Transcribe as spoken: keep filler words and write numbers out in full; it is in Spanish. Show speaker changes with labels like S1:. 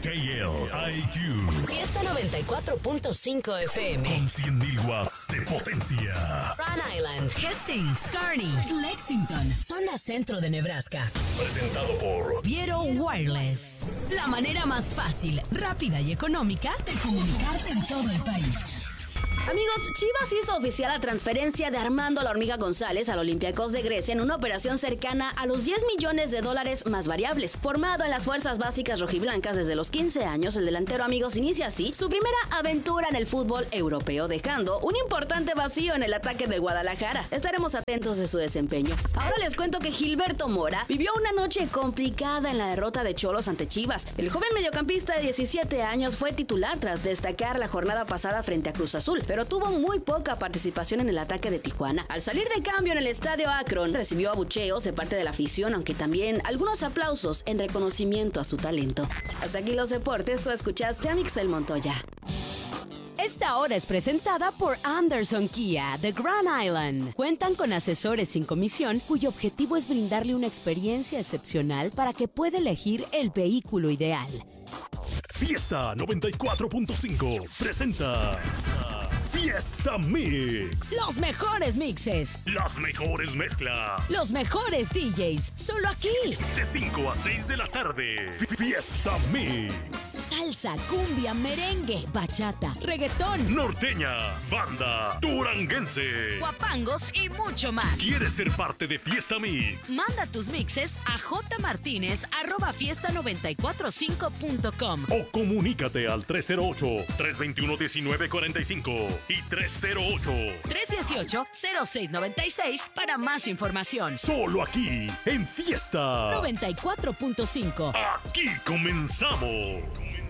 S1: K L I Q.
S2: Fiesta noventa y cuatro punto cinco F M.
S1: Con cien mil watts de potencia.
S2: Rhode Island, Hastings, Kearney, Lexington, zona centro de Nebraska.
S1: Presentado por
S2: Viero Wireless. La manera más fácil, rápida y económica de comunicarte en todo el país.
S3: Amigos, Chivas hizo oficial la transferencia de Armando La Hormiga González al Olympiacos de Grecia en una operación cercana a los diez millones de dólares más variables. Formado en las fuerzas básicas rojiblancas desde los quince años, el delantero, amigos, inicia así su primera aventura en el fútbol europeo, dejando un importante vacío en el ataque del Guadalajara. Estaremos atentos de su desempeño. Ahora les cuento que Gilberto Mora vivió una noche complicada en la derrota de Cholos ante Chivas. El joven mediocampista de diecisiete años fue titular tras destacar la jornada pasada frente a Cruz Azul, pero tuvo muy poca participación en el ataque de Tijuana. Al salir de cambio en el estadio Akron, recibió abucheos de parte de la afición, aunque también algunos aplausos en reconocimiento a su talento. Hasta aquí los deportes, tú escuchaste a Mixel Montoya.
S2: Esta hora es presentada por Anderson Kia de Grand Island. Cuentan con asesores sin comisión cuyo objetivo es brindarle una experiencia excepcional para que pueda elegir el vehículo ideal.
S1: Fiesta noventa y cuatro punto cinco presenta Fiesta Mix.
S2: Los mejores mixes.
S1: Las mejores mezclas.
S2: Los mejores D Js. Solo aquí.
S1: De cinco a seis de la tarde. Fiesta Mix.
S2: Salsa, cumbia, merengue, bachata, reggaetón,
S1: Norteña, banda, duranguense,
S2: guapangos y mucho más.
S1: ¿Quieres ser parte de Fiesta Mix?
S2: Manda tus mixes a jmartinez arroba fiesta noventa y cuatro cinco punto com
S1: o comunícate al tres cero ocho, tres dos uno, uno nueve cuatro cinco y tres cero ocho,
S2: tres uno ocho, cero seis nueve seis para más información.
S1: Solo aquí en Fiesta
S2: noventa y cuatro punto cinco.
S1: Aquí comenzamos.